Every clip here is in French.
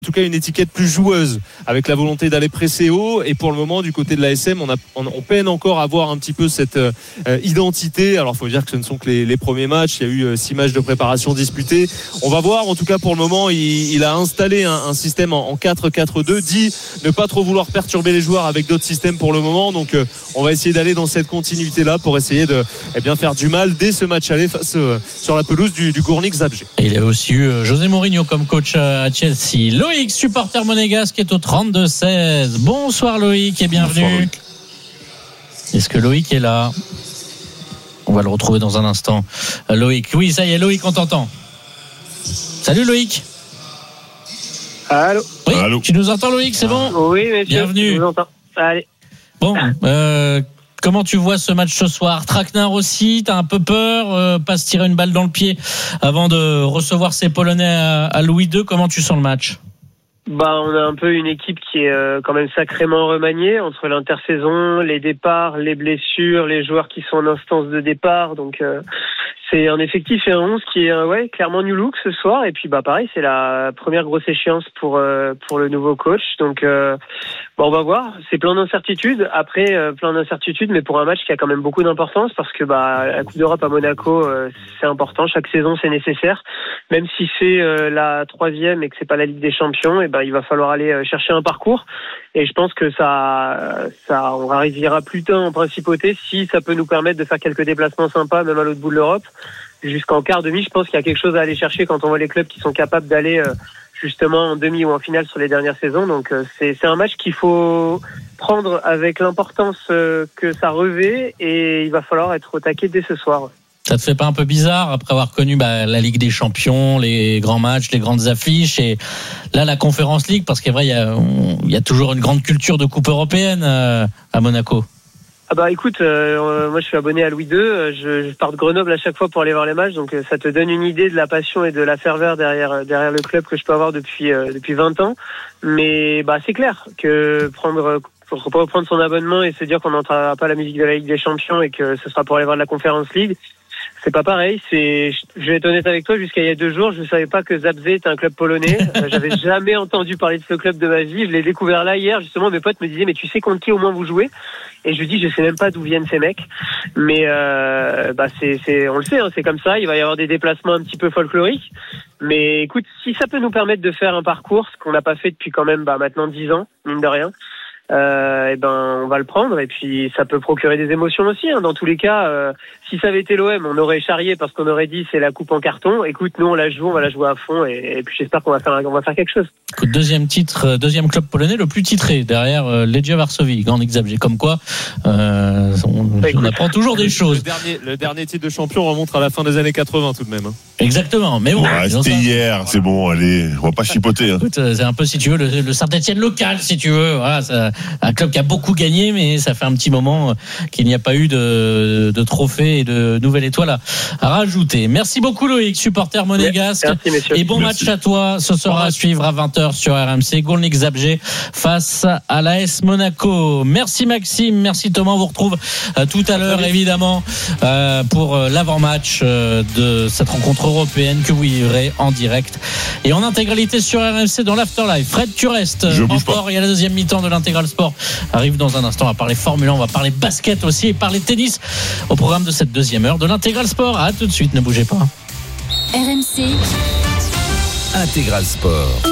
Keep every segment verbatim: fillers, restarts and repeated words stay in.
En tout cas une étiquette plus joueuse avec la volonté d'aller presser haut, et pour le moment du côté de l'A S M on, a, on, on peine encore à voir un petit peu cette euh, identité. Alors il faut dire que ce ne sont que les, les premiers matchs, il y a eu euh, six matchs de préparation disputés, on va voir. En tout cas pour le moment il, il a installé un, un système en, en quatre quatre deux, dit ne pas trop vouloir perturber les joueurs avec d'autres systèmes pour le moment, donc euh, on va essayer d'aller dans cette continuité là pour essayer de eh bien, faire du mal dès ce match aller face, euh, sur la pelouse du, du Górnik Zabrze. Et il y a aussi eu euh, José Mourinho comme coach à Chelsea. Loïc, supporter monégasque, est au trente-deux seize. Bonsoir Loïc et bienvenue. Bonsoir, Loïc. Est-ce que Loïc est là? On va le retrouver dans un instant. Loïc, oui, ça y est, Loïc, on t'entend. Salut Loïc. Allô. Oui, Allô. Tu nous entends Loïc, c'est bon? Oui, messieurs. Bienvenue. Je vous entends. Allez. Bon, euh, comment tu vois ce match ce soir? Traquenard aussi, t'as un peu peur, euh, pas se tirer une balle dans le pied avant de recevoir ces Polonais à, à Louis deux. Comment tu sens le match? Bah, on a un peu une équipe qui est euh, quand même sacrément remaniée entre l'intersaison, les départs, les blessures, les joueurs qui sont en instance de départ. Donc, euh, c'est un effectif et un onze qui est euh, ouais, clairement new look ce soir. Et puis, bah, pareil, c'est la première grosse échéance pour euh, pour le nouveau coach. Donc, euh, bah, on va voir. C'est plein d'incertitudes. Après, euh, plein d'incertitudes, mais pour un match qui a quand même beaucoup d'importance parce que bah, la Coupe d'Europe à Monaco, euh, c'est important. Chaque saison, c'est nécessaire. Même si c'est euh, la troisième et que c'est pas la Ligue des Champions, et ben il va falloir aller chercher un parcours. Et je pense que ça, ça, on arrivera plus tard en principauté si ça peut nous permettre de faire quelques déplacements sympas, même à l'autre bout de l'Europe, jusqu'en quart demi. Je pense qu'il y a quelque chose à aller chercher quand on voit les clubs qui sont capables d'aller euh, justement en demi ou en finale sur les dernières saisons. Donc euh, c'est, c'est un match qu'il faut prendre avec l'importance euh, que ça revêt, et il va falloir être au taquet dès ce soir. Ça te fait pas un peu bizarre après avoir connu bah, la Ligue des Champions, les grands matchs, les grandes affiches, et là la Conference League, parce qu'il y a, il y a toujours une grande culture de coupe européenne euh, à Monaco. Ah bah écoute, euh, moi je suis abonné à Louis deux, je, je pars de Grenoble à chaque fois pour aller voir les matchs, donc euh, ça te donne une idée de la passion et de la ferveur derrière derrière le club que je peux avoir depuis euh, depuis vingt ans. Mais bah c'est clair que prendre faut pas prendre son abonnement et se dire qu'on n'entendra pas la musique de la Ligue des Champions et que ce sera pour aller voir de la Conference League, c'est pas pareil. C'est, je vais être honnête avec toi, jusqu'à il y a deux jours, je savais pas que Zabrze était un club polonais. Euh, j'avais jamais entendu parler de ce club de ma vie. Je l'ai découvert là hier, justement. Mes potes me disaient, mais tu sais contre qui au moins vous jouez? Et je lui dis, je sais même pas d'où viennent ces mecs. Mais euh, bah c'est, c'est, on le sait, hein, c'est comme ça. Il va y avoir des déplacements un petit peu folkloriques. Mais écoute, si ça peut nous permettre de faire un parcours, ce qu'on n'a pas fait depuis quand même bah maintenant dix ans, mine de rien. Euh, et ben on va le prendre, et puis ça peut procurer des émotions aussi, hein. Dans tous les cas, euh, si ça avait été l'O M, on aurait charrié parce qu'on aurait dit c'est la coupe en carton. Écoute, nous on la joue, on va la jouer à fond, et, et puis j'espère qu'on va faire on va faire quelque chose. Écoute, deuxième titre, deuxième club polonais le plus titré derrière euh, Legia Varsovie, Górnik Zabrze. Comme quoi, euh, on, bah, on apprend toujours des choses. Le dernier, le dernier titre de champion remonte à la fin des années quatre-vingts tout de même. Hein. Exactement, mais bon. Ouais, c'était ça, hier, c'est bon, allez, on va pas chipoter. Hein. Écoute, c'est un peu, si tu veux, le, le Saint-Etienne local, si tu veux. Voilà, ça, un club qui a beaucoup gagné, mais ça fait un petit moment qu'il n'y a pas eu de, de trophée et de nouvelle étoile à, à rajouter. Merci beaucoup Loïc, supporter monégasque. Merci, messieurs. Et bon Merci. match à toi. Ce sera à suivre à vingt heures sur R M C. Górnik Zabrze face à l'A S Monaco. Merci Maxime, merci Thomas. On vous retrouve euh, tout à l'heure évidemment euh, pour euh, l'avant-match euh, de cette rencontre européenne que vous vivrez en direct et en intégralité sur R M C dans l'Afterlife. Fred, tu restes Je bouge encore. pas. Il y a la deuxième mi-temps de l'Intégral Sport arrive dans un instant. On va parler Formule un, on va parler basket aussi et parler tennis au programme de cette deuxième heure de l'Intégral Sport. À tout de suite, ne bougez pas. R M C Intégral Sport.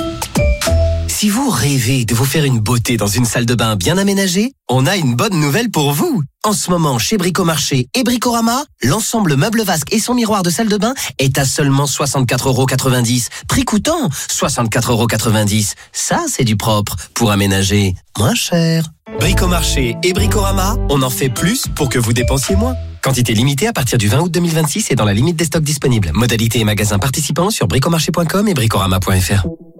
Si vous rêvez de vous faire une beauté dans une salle de bain bien aménagée, on a une bonne nouvelle pour vous. En ce moment, chez Bricomarché et Bricorama, l'ensemble meuble vasque et son miroir de salle de bain est à seulement soixante-quatre euros quatre-vingt-dix. Prix coûtant soixante-quatre euros quatre-vingt-dix. Ça, c'est du propre pour aménager moins cher. Bricomarché et Bricorama, on en fait plus pour que vous dépensiez moins. Quantité limitée à partir du vingt août deux mille vingt-six et dans la limite des stocks disponibles. Modalité et magasins participants sur bricomarché point com et bricorama point f r.